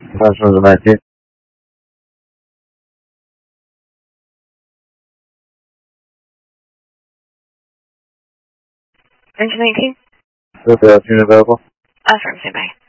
National 19. Engine 19? Unit available. Affirm, stand by.